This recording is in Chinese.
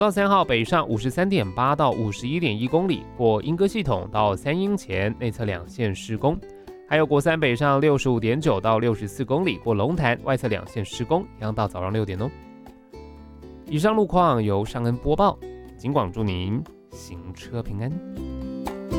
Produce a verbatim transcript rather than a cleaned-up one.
到三号北上五十三点八到五十一点一公里，过莺歌系统到三莺前内侧两线施工。还有国三北上六十五点九到六十四公里，过龙潭外侧两线施工，一样到早上六点哦。以上路况由尚恩播报，警广祝您行车平安。